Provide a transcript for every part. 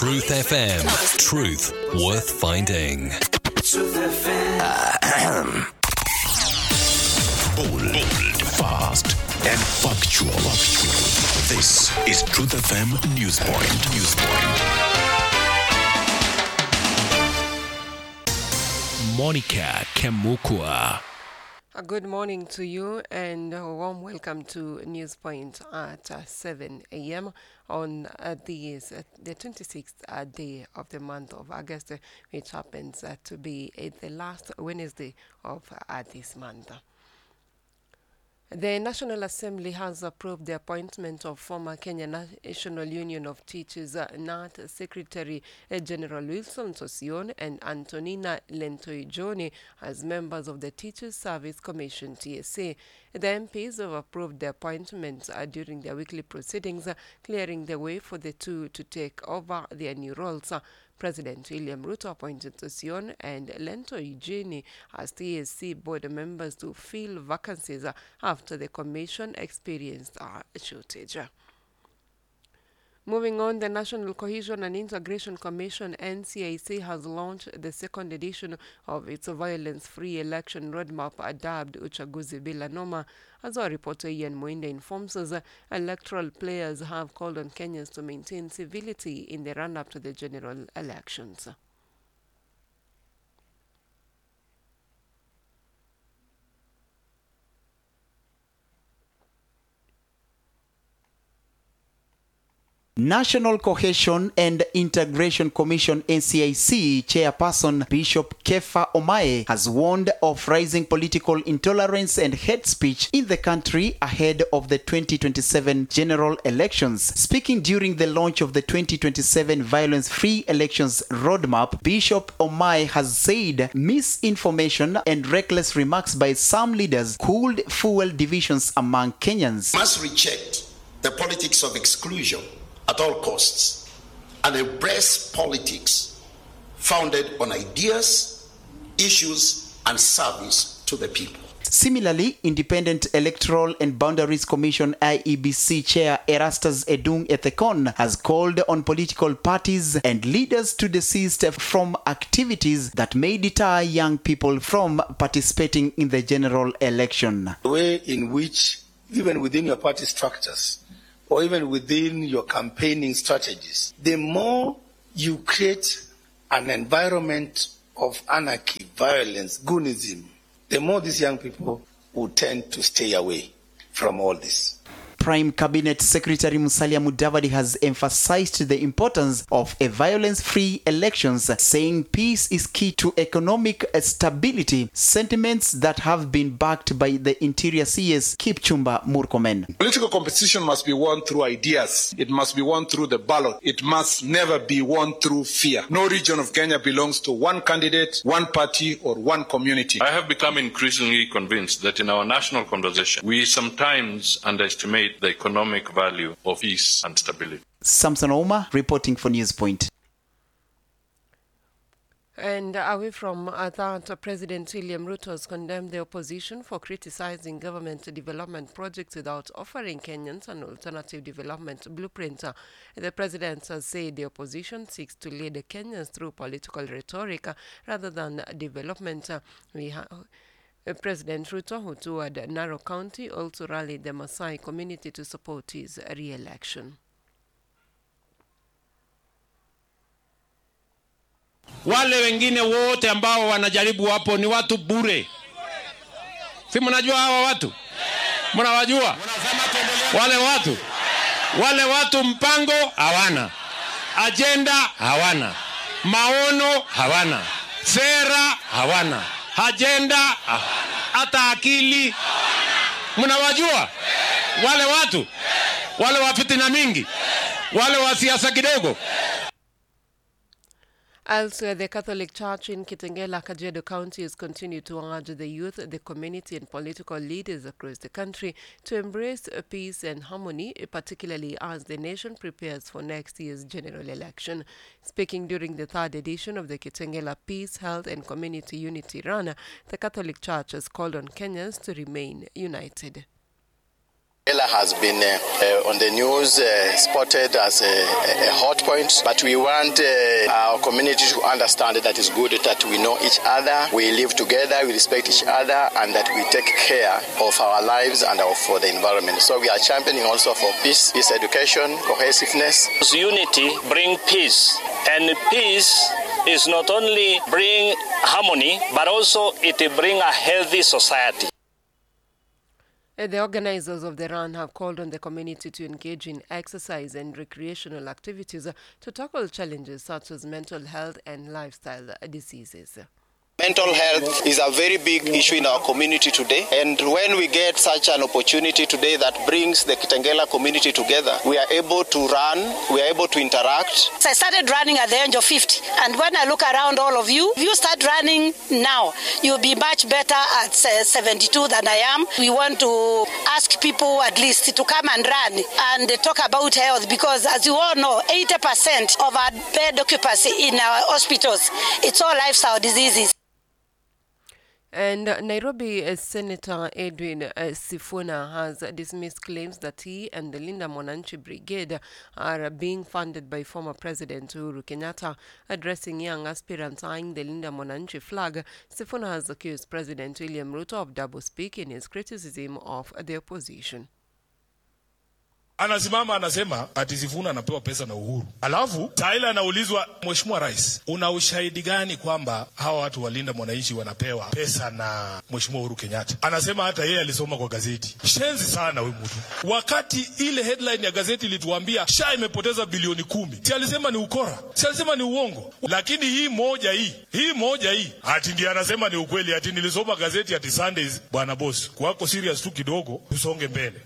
Truth FM. Truth worth finding. Truth FM. Bold, fast, and factual. This is Truth FM Newspoint. Monica Kemukwa. Good morning to you and a warm welcome to Newspoint at 7 a.m. on the 26th day of the month of August, which happens to be the last Wednesday of this month. The National Assembly has approved the appointment of former Kenya National Union of Teachers NAT Secretary General Wilson Sossion and Antonina Lentoi-Joni as members of the Teachers Service Commission TSA. The MPs have approved the appointments during their weekly proceedings, clearing the way for the two to take over their new roles. President William Ruto appointed Sossion and Lentoi-Joni as TSC board members to fill vacancies after the commission experienced a shortage. Moving on, the National Cohesion and Integration Commission, NCIC, has launched the second edition of its violence-free election roadmap dubbed Uchaguzi Bila Noma. As our reporter Ian Mwinde informs us, electoral players have called on Kenyans to maintain civility in the run-up to the general elections. National Cohesion and Integration Commission NCIC chairperson Bishop Kefa Omae has warned of rising political intolerance and hate speech in the country ahead of the 2027 general elections. Speaking during the launch of the 2027 violence-free elections roadmap, Bishop Omae has said misinformation and reckless remarks by some leaders could fuel divisions among Kenyans. Must reject the politics of exclusion at all costs and embrace politics founded on ideas, issues, and service to the people. Similarly, Independent Electoral and Boundaries Commission IEBC Chair Erastus Edung Ethekon has called on political parties and leaders to desist from activities that may deter young people from participating in the general election. The way in which, even within your party structures, or even within your campaigning strategies, the more you create an environment of anarchy, violence, goonism, the more these young people will tend to stay away from all this. Prime Cabinet Secretary Musalia Mudavadi has emphasized the importance of a violence-free elections, saying peace is key to economic stability, sentiments that have been backed by the Interior CS Kipchumba Murkomen. Political competition must be won through ideas. It must be won through the ballot. It must never be won through fear. No region of Kenya belongs to one candidate, one party, or one community. I have become increasingly convinced that in our national conversation, we sometimes underestimate the economic value of peace and stability. Samson Oma reporting for Newspoint. And away from that, President William Ruto has condemned the opposition for criticizing government development projects without offering Kenyans an alternative development blueprint. The president has said the opposition seeks to lead Kenyans through political rhetoric rather than development. President Ruto, who toured Narok County, also rallied the Maasai community to support his re-election. Wale wengine wote ambao wanajaribu hapo ni watu bure. Si mnajua hawa watu? Mnawajua? Wale watu mpango hawana. Agenda hawana. Maono hawana. Sera hawana. Agenda hata akili. Mnawajua? Wale watu? Wale wa fitina mingi? Wale wa siasa kidogo? Elsewhere, the Catholic Church in Kitengela, Kajiado County has continued to urge the youth, the community and political leaders across the country to embrace peace and harmony, particularly as the nation prepares for next year's general election. Speaking during the third edition of the Kitengela Peace, Health and Community Unity Run, the Catholic Church has called on Kenyans to remain united. Ella has been on the news, spotted as a hot point, but we want our community to understand that it's good that we know each other, we live together, we respect each other, and that we take care of our lives and for the environment. So we are championing also for peace education, cohesiveness. Unity bring peace, and peace is not only bring harmony, but also it bring a healthy society. The organizers of the run have called on the community to engage in exercise and recreational activities to tackle challenges such as mental health and lifestyle diseases. Mental health is a very big issue in our community today, and when we get such an opportunity today that brings the Kitengela community together, we are able to run, we are able to interact. I started running at the age of 50, and when I look around all of you, if you start running now, you'll be much better at 72 than I am. We want to ask people at least to come and run and talk about health, because as you all know, 80% of our bed occupancy in our hospitals, it's all lifestyle diseases. And Nairobi Senator Edwin Sifuna has dismissed claims that he and the Linda Mwananchi Brigade are being funded by former President Uhuru Kenyatta. Addressing young aspirants eyeing the Linda Mwananchi flag, Sifuna has accused President William Ruto of doublespeak in his criticism of the opposition. Anasimama anasema ati Sifuna anapewa pesa na Uhuru. Alafu Taila anaulizwa, Mheshimiwa Rais, una ushahidi gani kwamba hawa watu walinda mwananchi wanapewa pesa na Mheshimiwa Uhuru Kenyatta? Anasema hata yeye alisoma kwa gazeti. Shenzi sana huyu mtu. Wakati ile headline ya gazeti ilituambia SHA imepoteza bilioni 10. Si alisema ni ukora. Si alisema ni uongo. Lakini hii moja hii ati ndiye anasema ni ukweli, ati nilisoma gazeti ati Sundays. Bwana boss, kwako serious tu kidogo, tusonge mbele.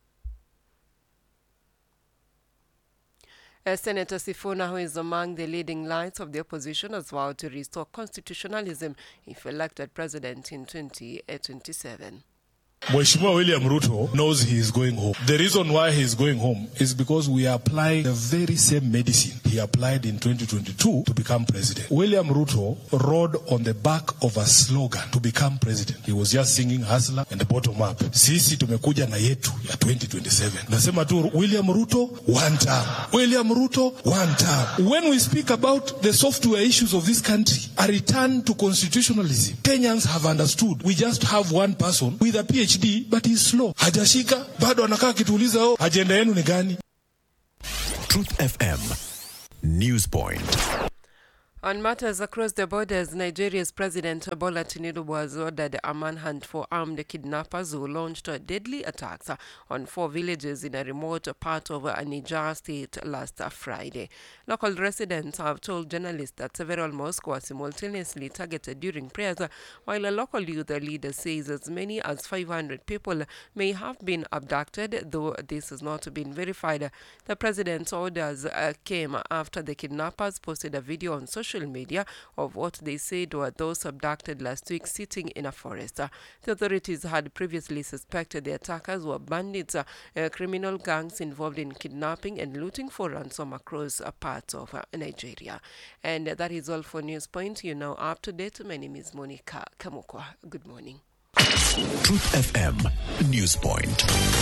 Senator Sifuna, who is among the leading lights of the opposition, has vowed to restore constitutionalism if elected president in 2027. Mheshimiwa William Ruto knows he is going home. The reason why he is going home is because we are applying the very same medicine he applied in 2022 to become president. William Ruto rode on the back of a slogan to become president. He was just singing hustler and the bottom up. Sisi tumekuja na yetu ya 2027. Nasema tu William Ruto one term. William Ruto one term. When we speak about the software issues of this country, a return to constitutionalism, Kenyans have understood. We just have one person with a PhD, but he's slow. Hajashika, bado anakaa kituuliza, agenda yenu ni gani? Truth FM News Point. On matters across the borders, Nigeria's President Bola Tinubu has ordered a manhunt for armed kidnappers who launched deadly attacks on 4 villages in a remote part of Niger State last Friday. Local residents have told journalists that several mosques were simultaneously targeted during prayers, while a local youth leader says as many as 500 people may have been abducted, though this has not been verified. The president's orders came after the kidnappers posted a video on social media of what they said were those abducted last week sitting in a forest. The authorities had previously suspected the attackers were bandits, criminal gangs involved in kidnapping and looting for ransom across parts of Nigeria. And that is all for News Point. You're now up to date. My name is Monica Kamukwa. Good morning. Truth FM News Point.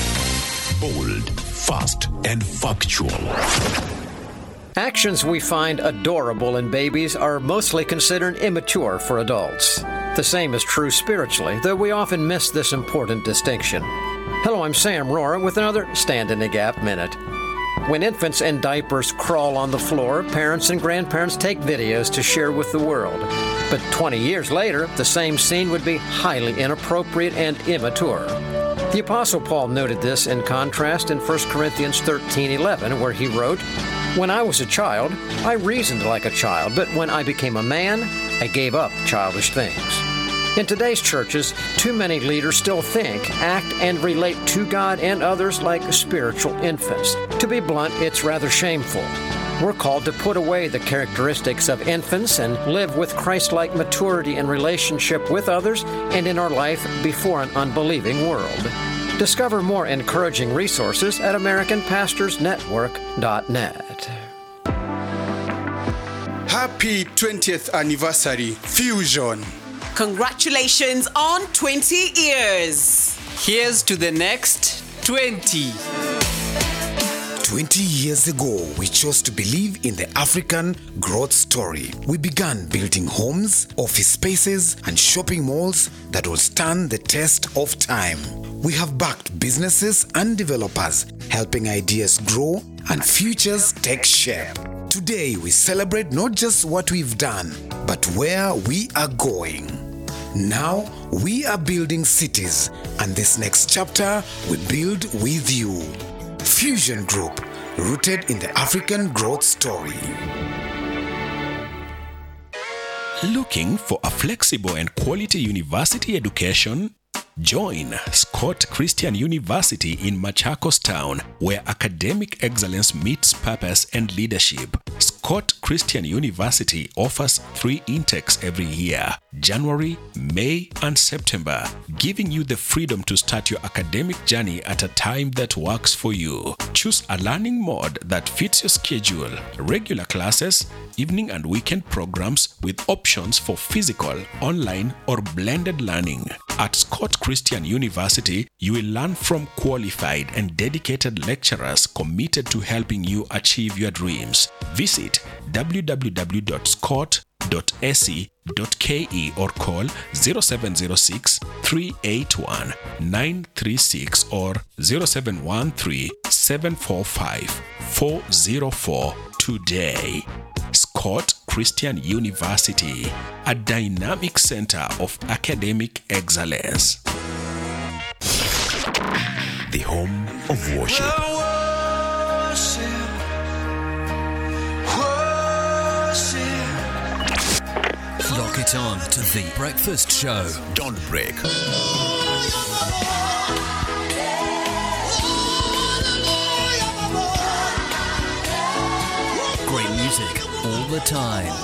Bold, fast, and factual. Actions we find adorable in babies are mostly considered immature for adults. The same is true spiritually, though we often miss this important distinction. Hello, I'm Sam Rohrer with another Stand in the Gap Minute. When infants in diapers crawl on the floor, parents and grandparents take videos to share with the world. But 20 years later, the same scene would be highly inappropriate and immature. The Apostle Paul noted this in contrast in 1 Corinthians 13:11, where he wrote, "When I was a child, I reasoned like a child, but when I became a man, I gave up childish things." In today's churches, too many leaders still think, act, and relate to God and others like spiritual infants. To be blunt, it's rather shameful. We're called to put away the characteristics of infants and live with Christ-like maturity in relationship with others and in our life before an unbelieving world. Discover more encouraging resources at AmericanPastorsNetwork.net. Happy 20th anniversary, Fusion. Congratulations on 20 years. Here's to the next 20. 20 years ago, we chose to believe in the African growth story. We began building homes, office spaces, and shopping malls that will stand the test of time. We have backed businesses and developers, helping ideas grow and futures take shape. Today, we celebrate not just what we've done, but where we are going. Now, we are building cities, and this next chapter we build with you. Fusion Group, rooted in the African growth story. Looking for a flexible and quality university education? Join Scott Christian University in Machakos Town, where academic excellence meets purpose and leadership. Scott Christian University offers 3 intakes every year, January, May, and September, giving you the freedom to start your academic journey at a time that works for you. Choose a learning mode that fits your schedule, regular classes, evening and weekend programs with options for physical, online, or blended learning. At Scott Christian University, you will learn from qualified and dedicated lecturers committed to helping you achieve your dreams. Visit www.scott.ac.ke or call 0706 381 936 or 0713 745 404 today. Scott Christian University, a dynamic center of academic excellence. The home of worship. Lock it on to The Breakfast Show. Don't break. Great music all the time.